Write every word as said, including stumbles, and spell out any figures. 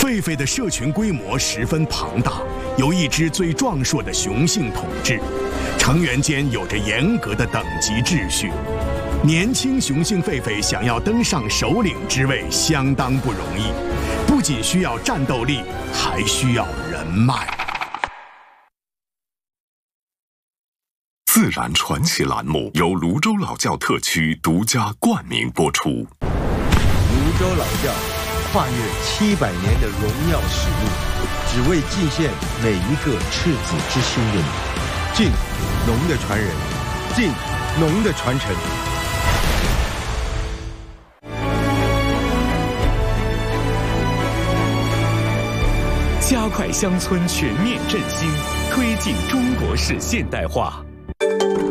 狒狒的社群规模十分庞大，由一只最壮硕的雄性统治，成员间有着严格的等级秩序。年轻雄性狒狒想要登上首领之位相当不容易，不仅需要战斗力，还需要人脉。 自然传奇栏目由泸州老窖特区独家冠名播出。 泸州老窖跨越七百年的荣耀使命，只为祭献每一个赤子之心的你。敬农的传人，敬农的传承。 加快乡村全面振兴，推进中国式现代化。